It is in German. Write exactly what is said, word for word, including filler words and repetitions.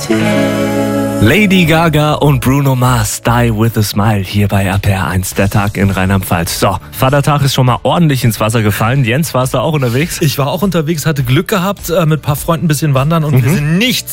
Lady Gaga und Bruno Mars, Die With A Smile, hier bei R P R eins, der Tag in Rheinland-Pfalz. So, Vatertag ist schon mal ordentlich ins Wasser gefallen. Jens, warst du auch unterwegs? Ich war auch unterwegs, hatte Glück gehabt, äh, mit ein paar Freunden ein bisschen wandern und Mhm. wir sind nicht